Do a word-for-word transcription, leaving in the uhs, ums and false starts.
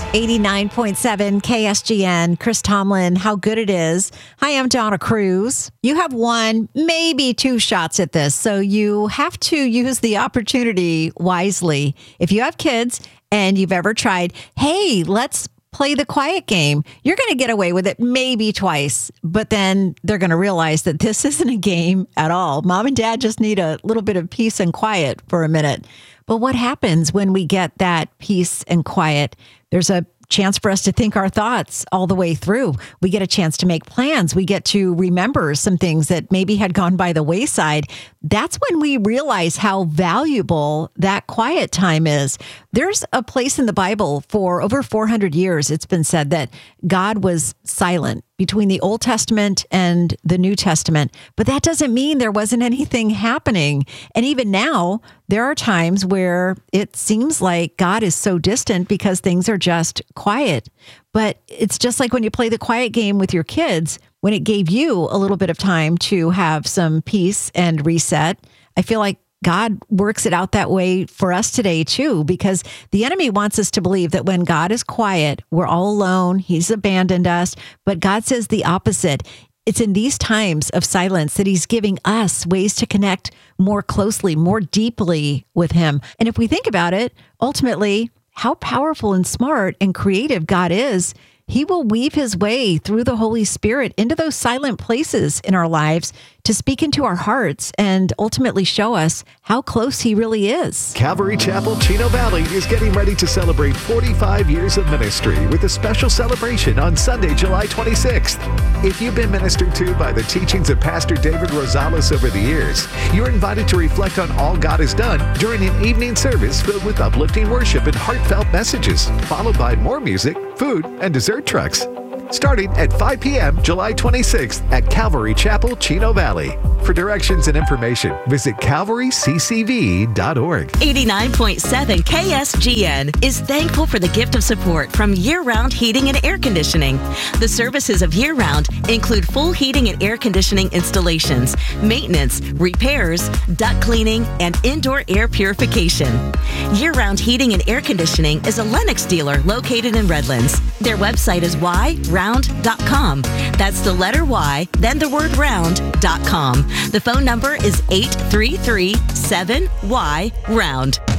eighty-nine point seven K S G N, Chris Tomlin, how good it is. Hi, I'm Donna Cruz. You have one, maybe two shots at this, so you have to use the opportunity wisely. If you have kids and you've ever tried, hey, let's play the quiet game, you're going to get away with it maybe twice, but then they're going to realize that this isn't a game at all. Mom and dad just need a little bit of peace and quiet for a minute. But what happens when we get that peace and quiet? There's a chance for us to think our thoughts all the way through. We get a chance to make plans. We get to remember some things that maybe had gone by the wayside. That's when we realize how valuable that quiet time is. There's a place in the Bible for over four hundred years. It's been said that God was silent between the Old Testament and the New Testament. But that doesn't mean there wasn't anything happening. And even now, there are times where it seems like God is so distant because things are just quiet. But it's just like when you play the quiet game with your kids, when it gave you a little bit of time to have some peace and reset. I feel like God works it out that way for us today, too, because the enemy wants us to believe that when God is quiet, we're all alone. He's abandoned us. But God says the opposite. It's in these times of silence that he's giving us ways to connect more closely, more deeply with him. And if we think about it, ultimately, how powerful and smart and creative God is, he will weave his way through the Holy Spirit into those silent places in our lives to speak into our hearts and ultimately show us how close he really is. Calvary Chapel, Chino Valley is getting ready to celebrate forty-five years of ministry with a special celebration on Sunday, July twenty-sixth. If you've been ministered to by the teachings of Pastor David Rosales over the years, you're invited to reflect on all God has done during an evening service filled with uplifting worship and heartfelt messages, followed by more music, food, and dessert trucks. Starting at five p.m. July twenty-sixth at Calvary Chapel, Chino Valley. For directions and information, visit calvary c c v dot org. eighty-nine point seven K S G N is thankful for the gift of support from Year Round Heating and Air Conditioning. The services of Year Round include full heating and air conditioning installations, maintenance, repairs, duct cleaning, and indoor air purification. Year Round Heating and Air Conditioning is a Lennox dealer located in Redlands. Their website is y round dot com. That's the letter Y, then the word round dot com. The phone number is eight three three seven Y round.